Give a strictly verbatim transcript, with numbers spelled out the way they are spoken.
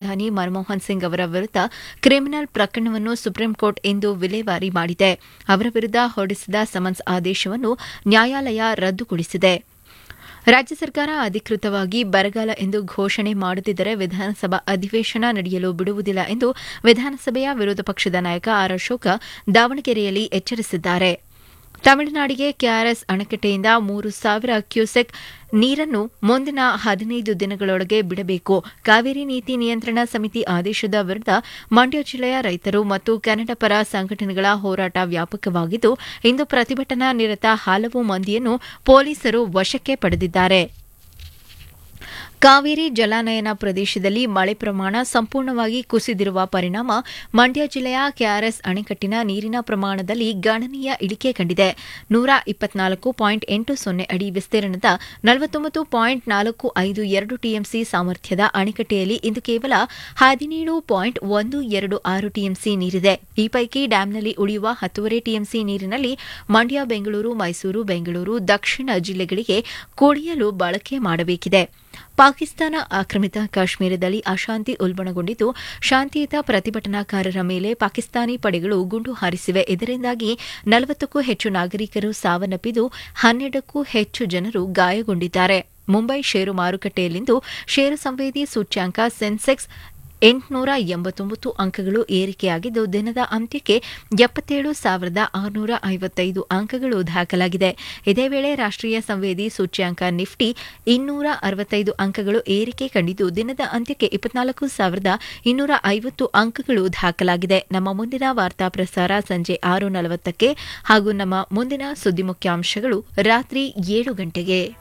ಪ್ರಧಾನಿ ಮನಮೋಹನ್ ಸಿಂಗ್ ಅವರ ವಿರುದ್ದ ಕ್ರಿಮಿನಲ್ ಪ್ರಕರಣವನ್ನು ಸುಪ್ರೀಂಕೋರ್ಟ್ ಇಂದು ವಿಲೇವಾರಿ ಮಾಡಿದೆ. ಅವರ ವಿರುದ್ದ ಹೊರಡಿಸಿದ ಸಮನ್ಸ್ ಆದೇಶವನ್ನು ನ್ಯಾಯಾಲಯ ರದ್ದುಗೊಳಿಸಿದೆ. ರಾಜ್ಯ ಸರ್ಕಾರ ಅಧಿಕೃತವಾಗಿ ಬರಗಾಲ ಎಂದು ಘೋಷಣೆ ಮಾಡುತ್ತಿದ್ದರೆ ವಿಧಾನಸಭಾ ಅಧಿವೇಶನ ನಡೆಯಲು ಬಿಡುವುದಿಲ್ಲ ಎಂದು ವಿಧಾನಸಭೆಯ ವಿರೋಧ ಪಕ್ಷದ ನಾಯಕ ಆರ್ ಅಶೋಕ ದಾವಣಗೆರೆಯಲ್ಲಿ ಎಚ್ಚರಿಸಿದ್ದಾರೆ. ತಮಿಳುನಾಡಿಗೆ ಕೆಆರ್ಎಸ್ ಅಣೆಕಟ್ಟೆಯಿಂದ ಮೂರು ಸಾವಿರ ಕ್ಯೂಸೆಕ್ ನೀರನ್ನು ಮುಂದಿನ ಹದಿನೈದು ದಿನಗಳೊಳಗೆ ಬಿಡಬೇಕು. ಕಾವೇರಿ ನೀತಿ ನಿಯಂತ್ರಣ ಸಮಿತಿ ಆದೇಶದ ವಿರುದ್ದ ಮಂಡ್ಯ ಜಿಲ್ಲೆಯ ರೈತರು ಮತ್ತು ಕನ್ನಡ ಪರ ಸಂಘಟನೆಗಳ ಹೋರಾಟ ವ್ಯಾಪಕವಾಗಿದ್ದು, ಇಂದು ಪ್ರತಿಭಟನಾ ನಿರತ ಹಲವು ಮಂದಿಯನ್ನು ಪೊಲೀಸರು ವಶಕ್ಕೆ ಪಡೆದಿದ್ದಾರೆ. ಕಾವೇರಿ ಜಲಾನಯನ ಪ್ರದೇಶದಲ್ಲಿ ಮಳೆ ಪ್ರಮಾಣ ಸಂಪೂರ್ಣವಾಗಿ ಕುಸಿದಿರುವ ಪರಿಣಾಮ ಮಂಡ್ಯ ಜಿಲ್ಲೆಯ ಕೆಆರ್ಎಸ್ ಅಣೆಕಟ್ಟಿನ ನೀರಿನ ಪ್ರಮಾಣದಲ್ಲಿ ಗಣನೀಯ ಇಳಿಕೆ ಕಂಡಿದೆ. ನೂರ ಇಪ್ಪತ್ನಾಲ್ಕು ಪಾಯಿಂಟ್ ಎಂಟು ಸೊನ್ನೆ ಅಡಿ ವಿಸ್ತೀರ್ಣದ ನಲವತ್ತೊಂಬತ್ತು ಪಾಯಿಂಟ್ ನಾಲ್ಕು ಐದು ಎರಡು ಟಿಎಂಸಿ ಸಾಮರ್ಥ್ಯದ ಅಣೆಕಟ್ಟೆಯಲ್ಲಿ ಇಂದು ಕೇವಲ ಹದಿನೇಳು ಪಾಯಿಂಟ್ ಒಂದು ಎರಡು ಆರು ಟಿಎಂಸಿ ನೀರಿದೆ. ಈ ಪೈಕಿ ಡ್ಯಾಂನಲ್ಲಿ ಉಳಿಯುವ ಹತ್ತೂವರೆ ಟಿಎಂಸಿ ನೀರಿನಲ್ಲಿ ಮಂಡ್ಯ, ಬೆಂಗಳೂರು, ಮೈಸೂರು, ಬೆಂಗಳೂರು, ದಕ್ಷಿಣ ಜಿಲ್ಲೆಗಳಿಗೆ ಕುಡಿಯಲು ಬಳಕೆ ಮಾಡಬೇಕಿದೆ. ಪಾಕಿಸ್ತಾನ ಆಕ್ರಮಿತ ಕಾಶ್ಮೀರದಲ್ಲಿ ಅಶಾಂತಿ ಉಲ್ಬಣಗೊಂಡಿದ್ದು, ಶಾಂತಿಯುತ ಪ್ರತಿಭಟನಾಕಾರರ ಮೇಲೆ ಪಾಕಿಸ್ತಾನಿ ಪಡೆಗಳು ಗುಂಡು ಹಾರಿಸಿವೆ. ಇದರಿಂದಾಗಿ ನಲವತ್ತಕ್ಕೂ ಹೆಚ್ಚು ನಾಗರಿಕರು ಸಾವನ್ನಪ್ಪಿದ್ದು, ಹನ್ನೆರಡಕ್ಕೂ ಹೆಚ್ಚು ಜನರು ಗಾಯಗೊಂಡಿದ್ದಾರೆ. ಮುಂಬೈ ಷೇರು ಮಾರುಕಟ್ಟೆಯಲ್ಲಿಂದು ಷೇರು ಸಂವೇದಿ ಸೂಚ್ಯಂಕ ಸೆನ್ಸೆಕ್ಸ್ ಎಂಟುನೂರ ಎಂಬತ್ತೊಂಬತ್ತು ಅಂಕಗಳು ಏರಿಕೆಯಾಗಿದ್ದು, ದಿನದ ಅಂತ್ಯಕ್ಕೆ ಎಪ್ಪತ್ತೇಳು ಸಾವಿರದ ಆರುನೂರ ಐವತ್ತೈದು ಅಂಕಗಳು ದಾಖಲಾಗಿದೆ. ಇದೇ ವೇಳೆ ರಾಷ್ಟ್ರೀಯ ಸಂವೇದಿ ಸೂಚ್ಯಂಕ ನಿಫ್ಟಿ ಇನ್ನೂರ ಅರವತ್ತೈದು ಅಂಕಗಳು ಏರಿಕೆ ಕಂಡಿದ್ದು, ದಿನದ ಅಂತ್ಯಕ್ಕೆ ಇಪ್ಪತ್ನಾಲ್ಕು ಸಾವಿರದ ಇನ್ನೂರ ಐವತ್ತು ಅಂಕಗಳು ದಾಖಲಾಗಿದೆ. ನಮ್ಮ ಮುಂದಿನ ವಾರ್ತಾ ಪ್ರಸಾರ ಸಂಜೆ ಆರು ನಲವತ್ತಕ್ಕೆ ಹಾಗೂ ನಮ್ಮ ಮುಂದಿನ ಸುದ್ದಿ ಮುಖ್ಯಾಂಶಗಳು ರಾತ್ರಿ ಏಳು ಗಂಟೆಗೆ.